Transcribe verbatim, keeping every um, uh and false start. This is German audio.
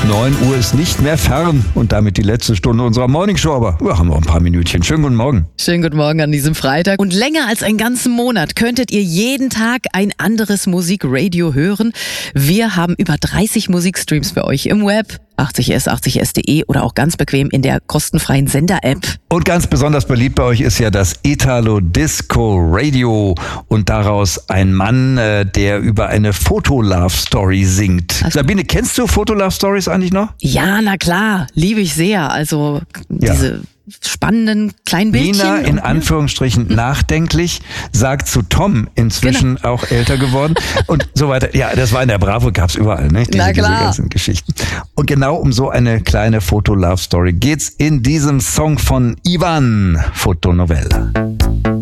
neun Uhr ist nicht mehr fern und damit die letzte Stunde unserer Morningshow. Aber wir haben noch ein paar Minütchen. Schönen guten Morgen. Schönen guten Morgen an diesem Freitag. Und länger als einen ganzen Monat könntet ihr jeden Tag ein anderes Musikradio hören. Wir haben über dreißig Musikstreams für euch im Web, achtzig S, achtzig S punkt de oder auch ganz bequem in der kostenfreien Sender-App. Und ganz besonders beliebt bei euch ist ja das Italo Disco Radio und daraus ein Mann, der über eine Foto-Love-Story singt. Also, Sabine, kennst du Foto-Love-Stories eigentlich noch? Ja, na klar, liebe ich sehr. Also ja. diese spannenden kleinen Bildchen. Nina, in Anführungsstrichen nachdenklich, sagt zu Tom, inzwischen genau. auch älter geworden und so weiter. Ja, das war in der Bravo, gab's überall, ne? Diese, Na klar. diese ganzen Geschichten. Und genau um so eine kleine Foto-Love-Story geht's in diesem Song von Ivan, Fotonovella.